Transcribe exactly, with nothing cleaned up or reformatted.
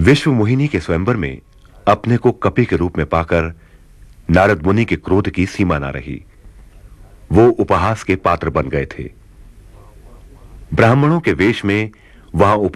विश्व मोहिनी के स्वयंवर में अपने को कपि के रूप में पाकर नारद मुनि के क्रोध की सीमा ना रही। वो उपहास के पात्र बन गए थे। ब्राह्मणों के वेश में वहां